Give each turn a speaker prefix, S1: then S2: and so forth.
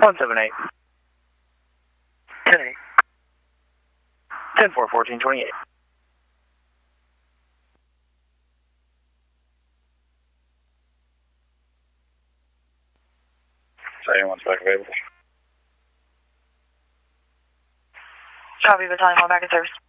S1: 178.
S2: 10-8.
S1: 10-4, 1428.
S3: Sorry, one's back available.
S4: Copy, battalion 1 back in service.